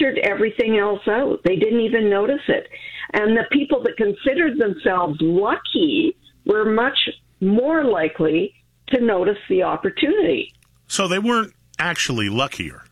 filtered everything else out. They didn't even notice it. And the people that considered themselves lucky were much more likely to notice the opportunity. So they weren't actually luckier.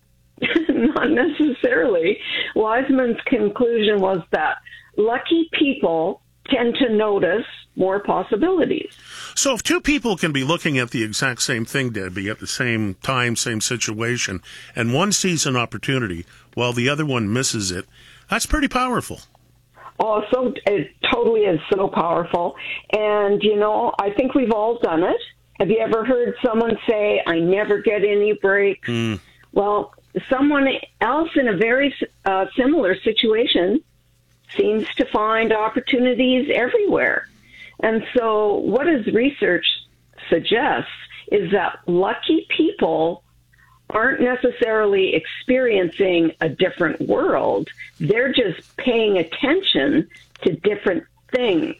Not necessarily. Wiseman's conclusion was that lucky people tend to notice more possibilities. So if two people can be looking at the exact same thing, Debbie, at the same time, same situation, and one sees an opportunity while the other one misses it, that's pretty powerful. Oh, so it totally is so powerful. And, I think we've all done it. Have you ever heard someone say, I never get any breaks? Well, someone else in a very similar situation seems to find opportunities everywhere. And so what his research suggests is that lucky people aren't necessarily experiencing a different world. They're just paying attention to different things.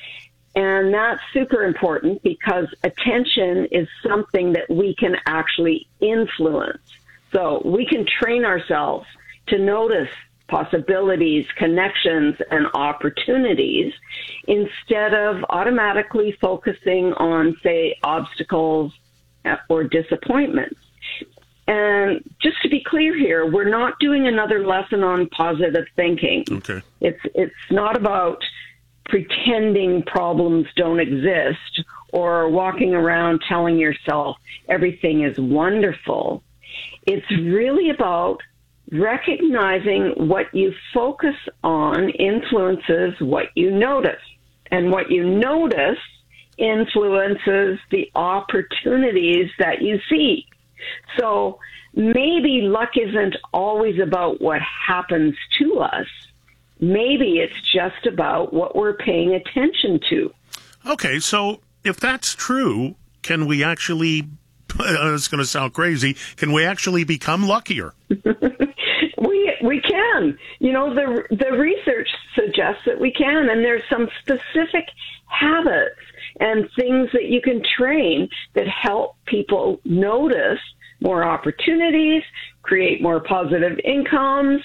And that's super important because attention is something that we can actually influence. So we can train ourselves to notice possibilities, connections, and opportunities instead of automatically focusing on, say, obstacles or disappointments. And just to be clear here, we're not doing another lesson on positive thinking. Okay. It's not about pretending problems don't exist or walking around telling yourself everything is wonderful. It's really about recognizing what you focus on influences what you notice. And what you notice influences the opportunities that you see. So maybe luck isn't always about what happens to us. Maybe it's just about what we're paying attention to. Okay, so if that's true, can we actually, it's going to sound crazy, can we actually become luckier? We can. The research suggests that we can, and there's some specific habits and things that you can train that help people notice more opportunities, create more positive outcomes.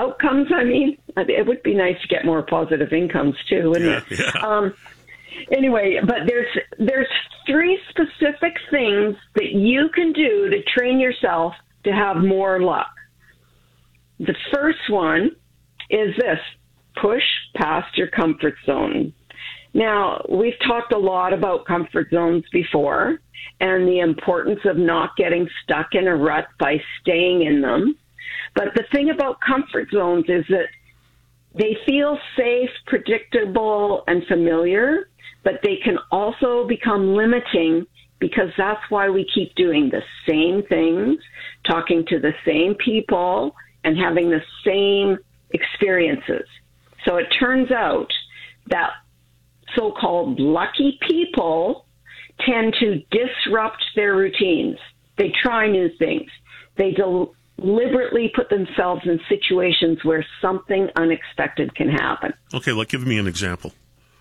It would be nice to get more positive incomes too, wouldn't it? Yeah. Anyway, but there's 3 specific things that you can do to train yourself to have more luck. The first one is this: push past your comfort zone. Now, we've talked a lot about comfort zones before and the importance of not getting stuck in a rut by staying in them. But the thing about comfort zones is that they feel safe, predictable, and familiar, but they can also become limiting because that's why we keep doing the same things, talking to the same people, and having the same experiences. So it turns out that so-called lucky people tend to disrupt their routines. They try new things. They deliberately put themselves in situations where something unexpected can happen. Okay, give me an example.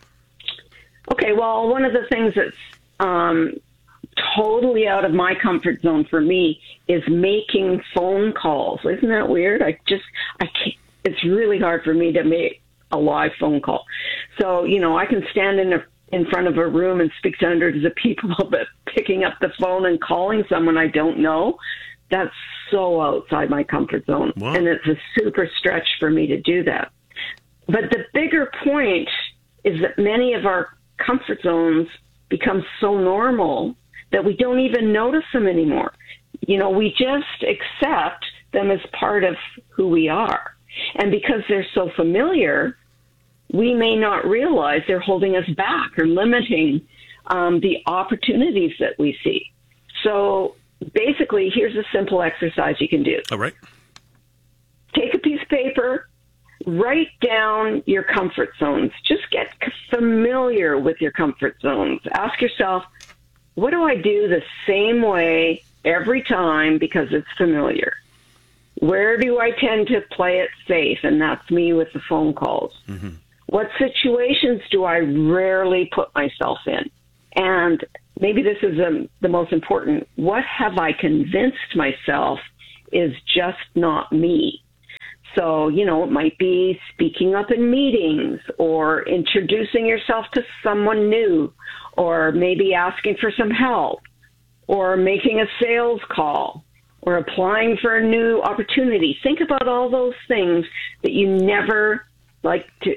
Okay, well, one of the things that's totally out of my comfort zone for me is making phone calls. Isn't that weird? I can't. It's really hard for me to make a live phone call. So, I can stand in front of a room and speak to hundreds of people, but picking up the phone and calling someone I don't know, that's so outside my comfort zone. Wow. And it's a super stretch for me to do that. But the bigger point is that many of our comfort zones become so normal that we don't even notice them anymore. We just accept them as part of who we are. And because they're so familiar, we may not realize they're holding us back or limiting the opportunities that we see. So basically, here's a simple exercise you can do. All right. Take a piece of paper, write down your comfort zones. Just get familiar with your comfort zones. Ask yourself, what do I do the same way every time because it's familiar? Where do I tend to play it safe? And that's me with the phone calls. Mm-hmm. What situations do I rarely put myself in? And maybe this is the most important. What have I convinced myself is just not me? So, it might be speaking up in meetings or introducing yourself to someone new, or maybe asking for some help, or making a sales call, or applying for a new opportunity. Think about all those things that you never like to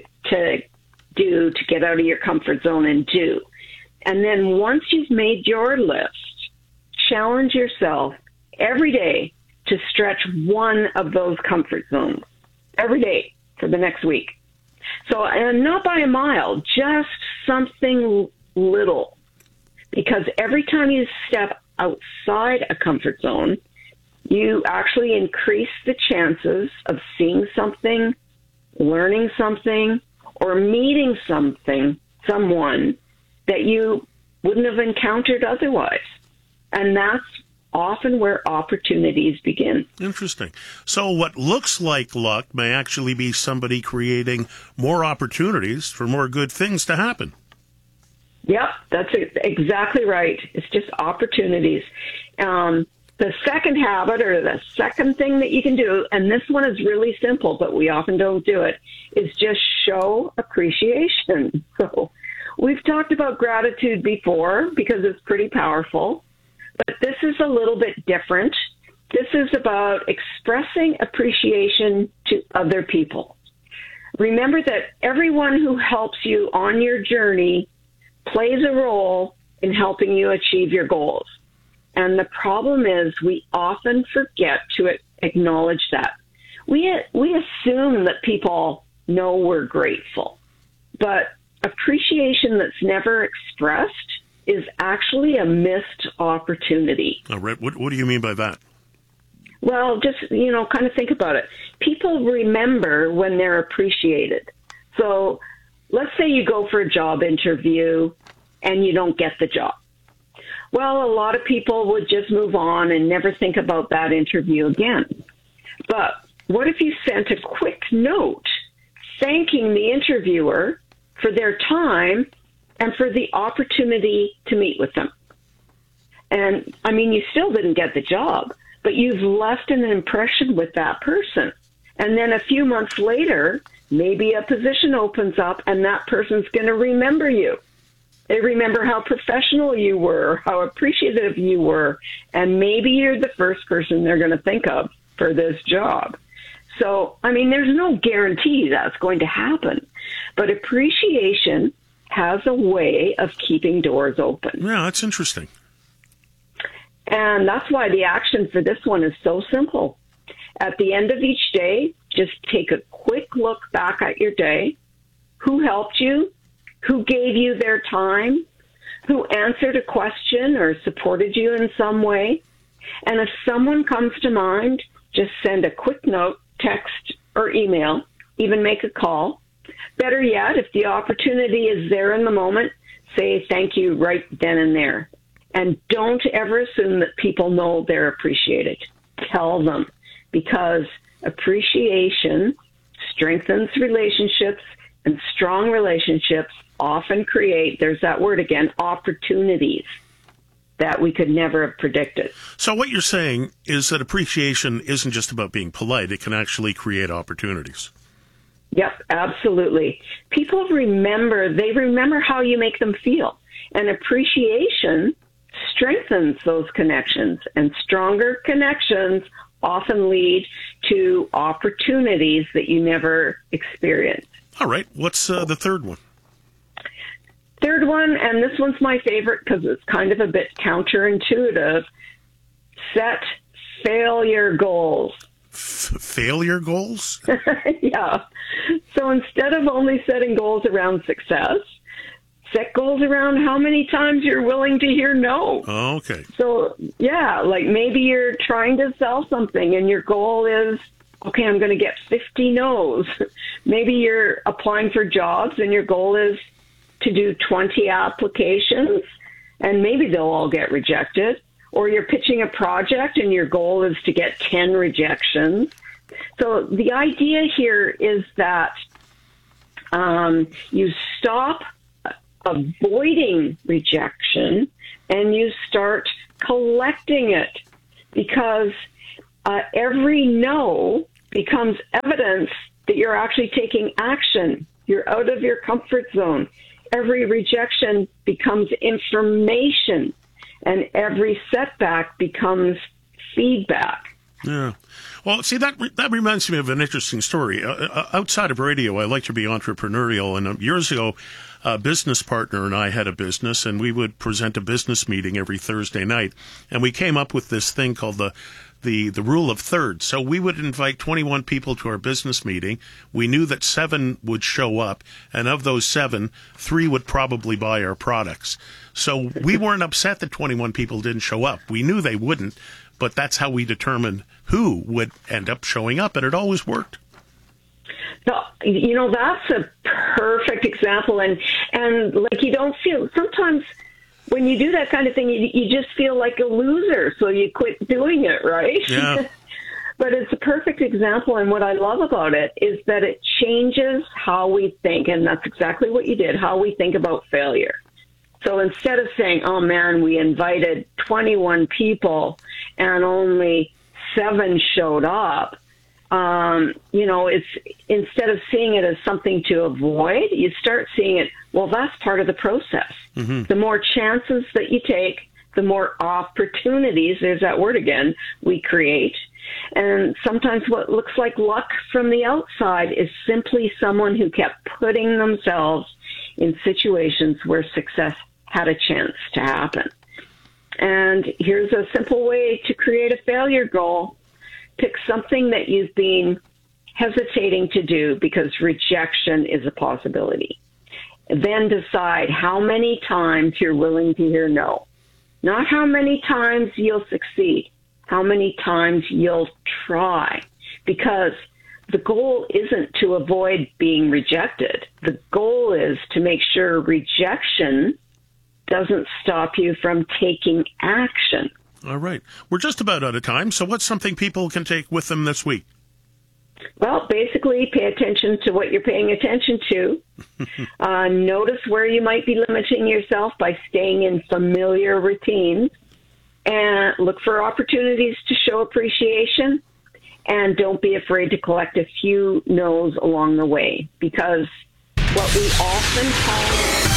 do, to get out of your comfort zone and do. And then once you've made your list, challenge yourself every day to stretch one of those comfort zones every day for the next week. So, and not by a mile, just something little. Because every time you step outside a comfort zone, you actually increase the chances of seeing something, learning something, or meeting someone that you wouldn't have encountered otherwise. And that's often where opportunities begin. Interesting. So what looks like luck may actually be somebody creating more opportunities for more good things to happen. Yep, that's exactly right. It's just opportunities. The second habit, or the second thing that you can do, and this one is really simple, but we often don't do it, is just show appreciation. So we've talked about gratitude before because it's pretty powerful, but this is a little bit different. This is about expressing appreciation to other people. Remember that everyone who helps you on your journey plays a role in helping you achieve your goals. And the problem is we often forget to acknowledge that. We assume that people know we're grateful, but appreciation that's never expressed is actually a missed opportunity. All right. What do you mean by that? Well, just, kind of think about it. People remember when they're appreciated. So let's say you go for a job interview and you don't get the job. Well, a lot of people would just move on and never think about that interview again. But what if you sent a quick note thanking the interviewer for their time and for the opportunity to meet with them? And, you still didn't get the job, but you've left an impression with that person. And then a few months later, maybe a position opens up and that person's going to remember you. They remember how professional you were, how appreciative you were, and maybe you're the first person they're going to think of for this job. So, there's no guarantee that's going to happen, but appreciation has a way of keeping doors open. Yeah, that's interesting. And that's why the action for this one is so simple. At the end of each day, just take a quick look back at your day. Who helped you? Who gave you their time? Who answered a question or supported you in some way? And if someone comes to mind, just send a quick note, text, or email, even make a call. Better yet, if the opportunity is there in the moment, say thank you right then and there. And don't ever assume that people know they're appreciated. Tell them, because appreciation strengthens relationships, and strong relationships often create, there's that word again, opportunities that we could never have predicted. So what you're saying is that appreciation isn't just about being polite, it can actually create opportunities. Yep, absolutely. People remember how you make them feel. And appreciation strengthens those connections, and stronger connections often lead to opportunities that you never experienced. All right. What's the third one? Third one, and this one's my favorite because it's kind of a bit counterintuitive, set failure goals. Failure goals? Yeah. So instead of only setting goals around success, set goals around how many times you're willing to hear no. Oh, okay. So, yeah, like maybe you're trying to sell something and your goal is, okay, I'm going to get 50 no's. Maybe you're applying for jobs and your goal is to do 20 applications, and maybe they'll all get rejected. Or you're pitching a project and your goal is to get 10 rejections. So the idea here is that you stop avoiding rejection and you start collecting it, because every no becomes evidence that you're actually taking action. You're out of your comfort zone. Every rejection becomes information, and every setback becomes feedback. Yeah. Well, see, that reminds me of an interesting story. Outside of radio, I like to be entrepreneurial, and years ago, a business partner and I had a business, and we would present a business meeting every Thursday night, and we came up with this thing called the rule of thirds. So we would invite 21 people to our business meeting. We knew that 7 would show up, and of those 7, 3 would probably buy our products. So we weren't upset that 21 people didn't show up. We knew they wouldn't, but that's how we determined who would end up showing up, and it always worked. So, that's a perfect example, and like, you don't feel, sometimes when you do that kind of thing, you just feel like a loser, so you quit doing it, right? Yeah. But it's a perfect example, and what I love about it is that it changes how we think, and that's exactly what you did, how we think about failure. So instead of saying, oh man, we invited 21 people and only 7 showed up, it's, instead of seeing it as something to avoid, you start seeing it, well, that's part of the process. Mm-hmm. The more chances that you take, the more opportunities, there's that word again, we create. And sometimes what looks like luck from the outside is simply someone who kept putting themselves in situations where success had a chance to happen. And here's a simple way to create a failure goal. Pick something that you've been hesitating to do because rejection is a possibility. Then decide how many times you're willing to hear no. Not how many times you'll succeed, how many times you'll try. Because the goal isn't to avoid being rejected. The goal is to make sure rejection doesn't stop you from taking action. All right. We're just about out of time, so what's something people can take with them this week? Well, basically, pay attention to what you're paying attention to. Notice where you might be limiting yourself by staying in familiar routines. And look for opportunities to show appreciation. And don't be afraid to collect a few no's along the way. Because what we often call...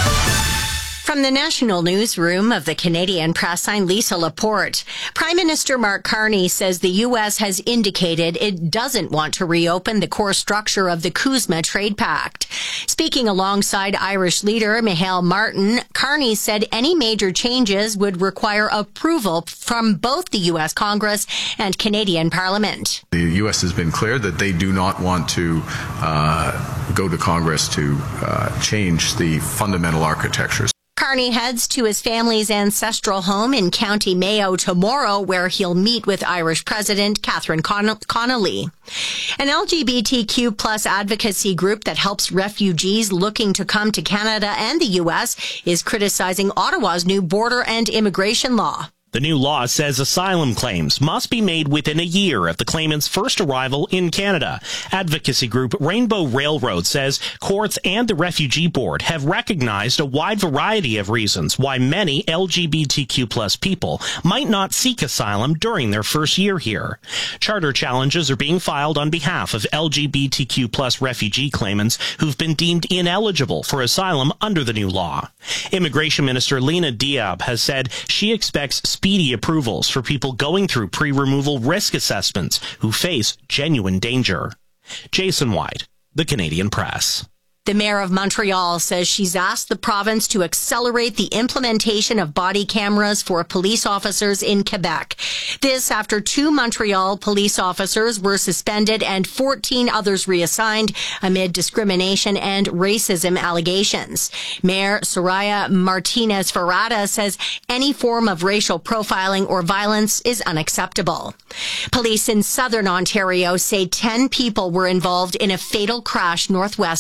From the National Newsroom of the Canadian Press, I'm Lisa Laporte. Prime Minister Mark Carney says the U.S. has indicated it doesn't want to reopen the core structure of the CUSMA Trade Pact. Speaking alongside Irish leader Micheál Martin, Carney said any major changes would require approval from both the U.S. Congress and Canadian Parliament. The U.S. has been clear that they do not want to go to Congress to change the fundamental architectures. Carney heads to his family's ancestral home in County Mayo tomorrow, where he'll meet with Irish President Catherine Connolly. An LGBTQ plus advocacy group that helps refugees looking to come to Canada and the U.S. is criticizing Ottawa's new border and immigration law. The new law says asylum claims must be made within a year of the claimant's first arrival in Canada. Advocacy group Rainbow Railroad says courts and the Refugee Board have recognized a wide variety of reasons why many LGBTQ plus people might not seek asylum during their first year here. Charter challenges are being filed on behalf of LGBTQ plus refugee claimants who've been deemed ineligible for asylum under the new law. Immigration Minister Lena Diab has said she expects speedy approvals for people going through pre-removal risk assessments who face genuine danger. Jason White, The Canadian Press. The mayor of Montreal says she's asked the province to accelerate the implementation of body cameras for police officers in Quebec. This after 2 Montreal police officers were suspended and 14 others reassigned amid discrimination and racism allegations. Mayor Soraya Martinez-Ferrada says any form of racial profiling or violence is unacceptable. Police in southern Ontario say 10 people were involved in a fatal crash northwest of Guelph.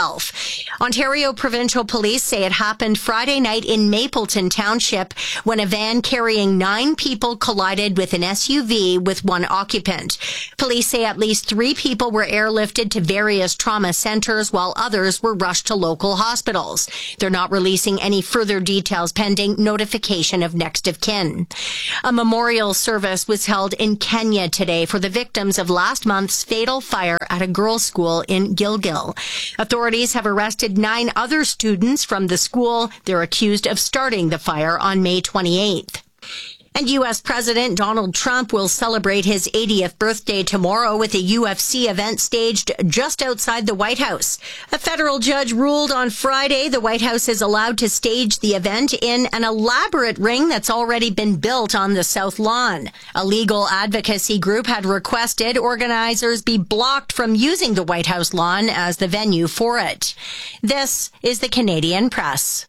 himself. Ontario Provincial Police say it happened Friday night in Mapleton Township when a van carrying 9 people collided with an SUV with one occupant. Police say at least 3 people were airlifted to various trauma centers while others were rushed to local hospitals. They're not releasing any further details pending notification of next of kin. A memorial service was held in Kenya today for the victims of last month's fatal fire at a girls' school in Gilgil. Authorities have arrested 9 other students from the school. They're accused of starting the fire on May 28th. And U.S. President Donald Trump will celebrate his 80th birthday tomorrow with a UFC event staged just outside the White House. A federal judge ruled on Friday the White House is allowed to stage the event in an elaborate ring that's already been built on the South Lawn. A legal advocacy group had requested organizers be blocked from using the White House lawn as the venue for it. This is the Canadian Press.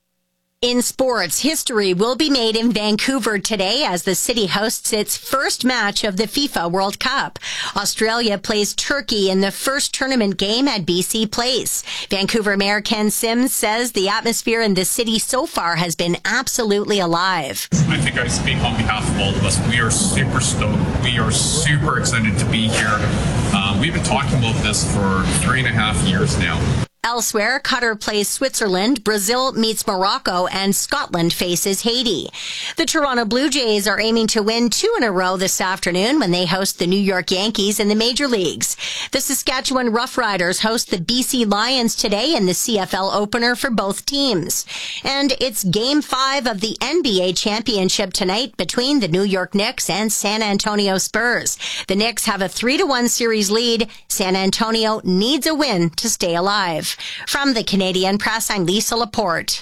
In sports, history will be made in Vancouver today as the city hosts its first match of the FIFA World Cup. Australia plays Turkey in the first tournament game at BC Place. Vancouver Mayor Ken Sims says the atmosphere in the city so far has been absolutely alive. I think I speak on behalf of all of us. We are super stoked. We are super excited to be here. We've been talking about this for 3.5 years now. Elsewhere, Qatar plays Switzerland, Brazil meets Morocco, and Scotland faces Haiti. The Toronto Blue Jays are aiming to win 2 in a row this afternoon when they host the New York Yankees in the major leagues. The Saskatchewan Roughriders host the BC Lions today in the CFL opener for both teams. And it's Game 5 of the NBA championship tonight between the New York Knicks and San Antonio Spurs. The Knicks have a 3-1 series lead. San Antonio needs a win to stay alive. From the Canadian Press, I'm Lisa Laporte.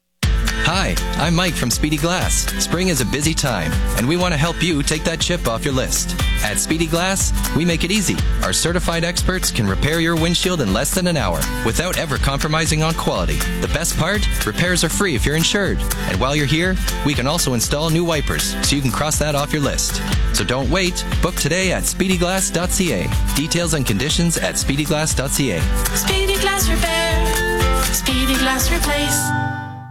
Hi, I'm Mike from Speedy Glass. Spring is a busy time, and we want to help you take that chip off your list. At Speedy Glass, we make it easy. Our certified experts can repair your windshield in less than an hour without ever compromising on quality. The best part? Repairs are free if you're insured. And while you're here, we can also install new wipers, so you can cross that off your list. So don't wait. Book today at speedyglass.ca. Details and conditions at speedyglass.ca. Speedy Glass Repair. Speedy Glass Replace.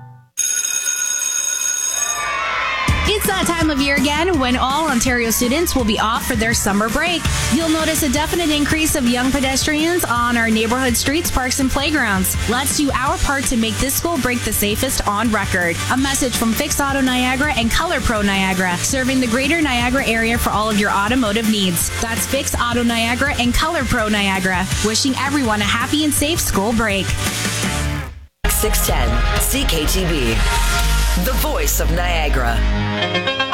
It's that time of year again when all Ontario students will be off for their summer break. You'll notice a definite increase of young pedestrians on our neighborhood streets, parks, and playgrounds. Let's do our part to make this school break the safest on record. A message from Fix Auto Niagara and Color Pro Niagara, serving the greater Niagara area for all of your automotive needs. That's Fix Auto Niagara and Color Pro Niagara, wishing everyone a happy and safe school break. 610 CKTB, the voice of Niagara.